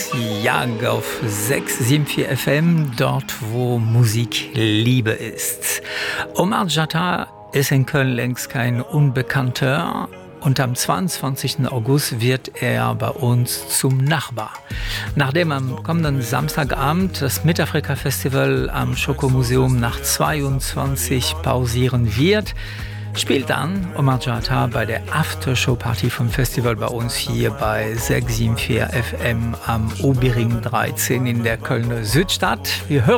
Jag auf 674 FM, dort wo Musik Liebe ist. Omar Jatta ist in Köln längst kein Unbekannter und am 22. August wird er bei uns zum Nachbar. Nachdem am kommenden Samstagabend das Mitafrika-Festival am Schokomuseum nach 22 pausieren wird, spielt dann Omar Jatta bei der Aftershow-Party vom Festival bei uns hier bei 674 FM am Obering 13 in der Kölner Südstadt. Wir hören